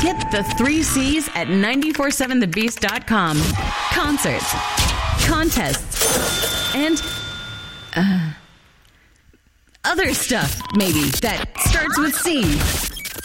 Hit the 3 C's at 947thebeast.com. Concerts, contests, and other stuff, maybe, that starts with C.